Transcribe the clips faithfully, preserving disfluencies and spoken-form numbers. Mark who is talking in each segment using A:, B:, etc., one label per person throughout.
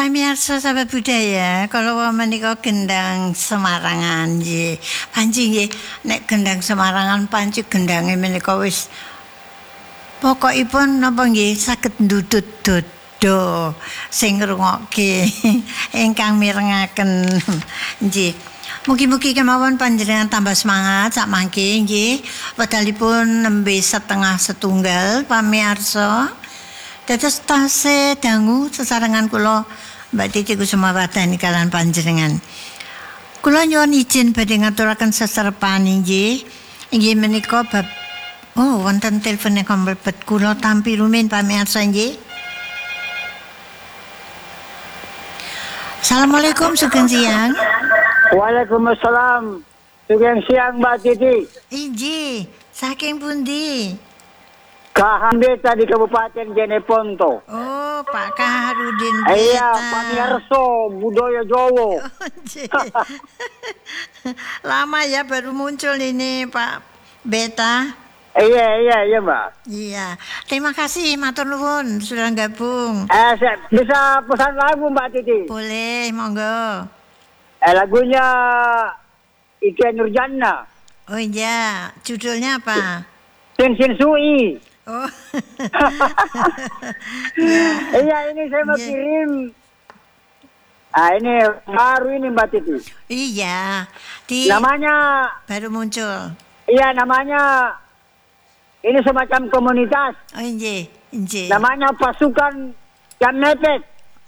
A: Pamirsa sahabat budaya, kalau menika gendang Semarangan nggih. Panci nggih nek gendang Semarangan panci gendange menika wis pokokipun napa nggih saged ndudut dodo sing ngrungokke ingkang mirengaken nggih. Mugi-mugi kemawon panjenengan tambah semangat sak mangke nggih. Wedalipun nembe setengah setunggal pamirsa. Dados tasih dangu sesarengan kula Mbak Titi Kusumawardhani kaliyan panjenengan. Kula nyuwun izin badhe ngaturaken seserepan inggih. Inggih menika bab oh wonten telepon ingkang mlebet kula tampi rumin pamirsa nggih. Assalamualaikum sugeng siang.
B: Waalaikumsalam. Sugeng siang Mbak Titi.
A: Inggih, saking pundi?
B: Kahambeta di Kabupaten Jeneponto.
A: Oh, Pak Kaharudin Beta.
B: Iya, pamirsa budaya Jawa.
A: Oh, lama ya baru muncul ini Pak Beta.
B: Iya, iya, iya Mbak.
A: Iya, terima kasih matur nuwun sudah gabung.
B: Eh, saya bisa pesan lagu Mbak Titi?
A: Boleh, monggo.
B: Eh, lagunya Ike Nurjana.
A: Oh iya, judulnya apa?
B: Sin Sin Sui.
A: Oh.
B: Iya, ini saya mau
A: Yeah.
B: kirim. Ah, ini baru ini Mbak Titi.
A: Iya, di
B: Namanya,
A: baru muncul.
B: iya namanya, ini semacam komunitas.
A: Oh iya, iya.
B: Namanya Pasukan Jam Mepet.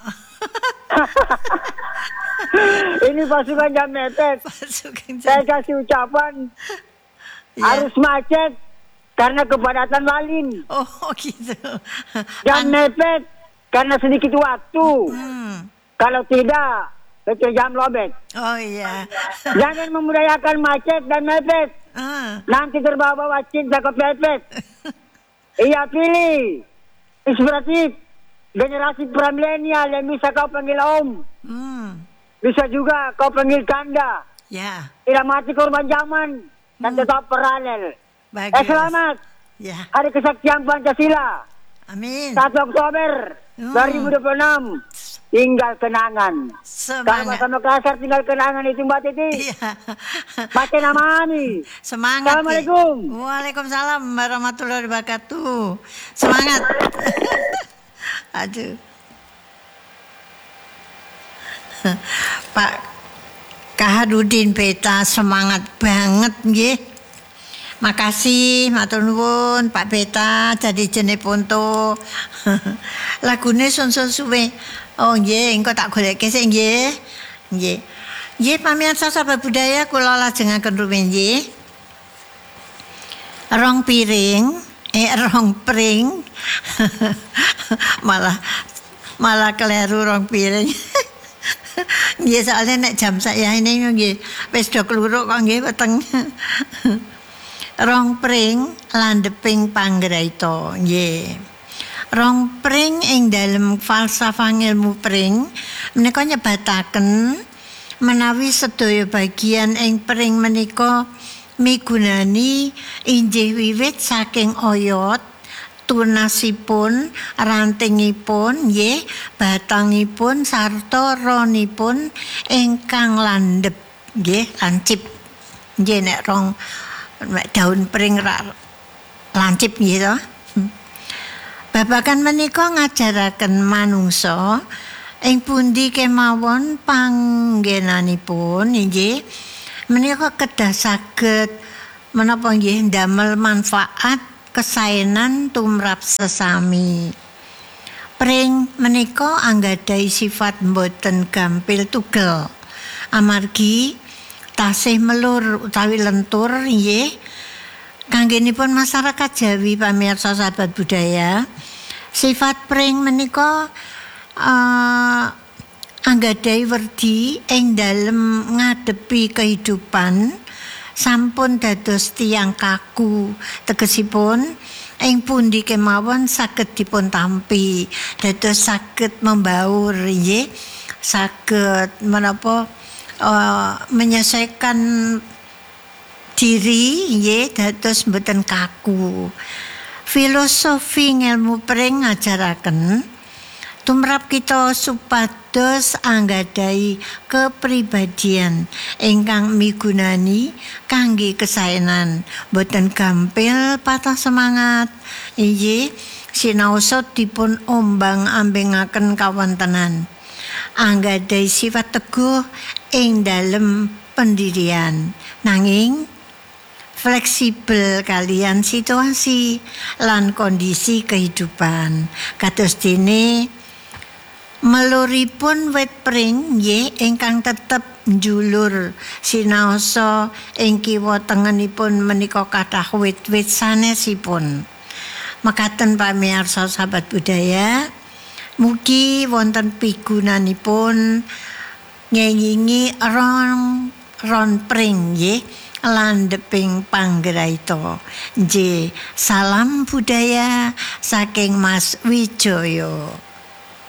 B: Ini pasukan Jam Mepet.
A: Pasukan
B: Saya
A: Jam-
B: kasih ucapan
A: Iya.
B: harus macet karena kepadatan lalin.
A: Oh gitu.
B: Jam mepet karena sedikit waktu.
A: Hmm.
B: Kalau tidak, betul jam lobet.
A: Oh iya.
B: Jangan memudayakan macet dan mepet.
A: Ah.
B: Nanti terbawa cinta kepepet. Iya, pilih inspiratif generasi pramilenial yang bisa kau panggil om.
A: Hmm.
B: Bisa juga kau panggil kanda.
A: Ya,
B: Tidak mati korban zaman dan tetap paralel.
A: bagus.
B: Eh, selamat
A: Ya,
B: Hari Kesaktian Pancasila
A: amin.
B: satu Oktober
A: Hmm.
B: dua ribu dua puluh enam. Tinggal kenangan. Kalau
A: Semangat.
B: sama kasar tinggal kenangan itu Mbak Titi.
A: Iya.
B: Pakai nama Ani.
A: Semangat.
B: Assalamualaikum.
A: Ki. Waalaikumsalam warahmatullahi wabarakatuh. Semangat. Aduh. Pak Kaharudin Beta semangat banget nggih. Makasih matur nuwun Pak Beta jadi Jeneponto. Lagune sun-sun suwe. Oh nggih, engko tak goleke sik nggih. Nggih. Nggih pamirsa sahabat budaya kula lajengaken rumiyin nggih. Rong piring, eh rong pring. malah malah keliru rong piring. Nggih soalnya nek jam saya ini nggih wis do kluruk kok nggih weteng. Rong pring landheping panggraita nggih. Rong pring ing dalem falsafah ilmu pring menika nyebataken menawi sedaya bagian ing pring menika migunani inggih wiwit saking oyot tunasipun rantingipun nggih batangipun sarta ronipun ingkang landhep nggih lancip nggih nek rong daun pring ra lancip nggih to. Babagan menika ngajaraken manungsa ing pundi kemawon panggenanipun nggih menika kedah saged menapa nggih ndamel manfaat kesaenan tumrap sesami. Pring menika anggadhahi sifat boten gampil tugel amargi tasih melur utawi lentur nggih kanggenipun masyarakat Jawi pamirsa sahabat budaya. Sifat pring menika uh, anggadhahi werdi ing dalem ngadepi kehidupan sampun dados tiyang kaku tegesipun ing pundi kemawon saged dipun tampi dados saged membaur nggih saged menapa uh, menyelesaikan diri nggih dados mboten kaku. Filosofi ilmu pring ngajaraken tumrap kita supados anggadhahi kepribadian ingkang migunani kangge kesaenan, boten gampil patah semangat. Inggih, sinaosa dipun ombang-ambengaken kawontenan. Anggadhahi sifat teguh ing dalem pendirian, nanging fleksibel kalian situasi lan kondisi kehidupan. Kados dene meluripun wit pring nggih ingkang tetep njulur sinaosa ing kiwa tengenipun menika kathah wit-wit sanesipun. Mekaten pamirsa sahabat budaya, mugi wonten pigunanipun ngengingi ron ron pring nggih landheping panggraita. Nggih, salam budaya saking Mas Wijaya.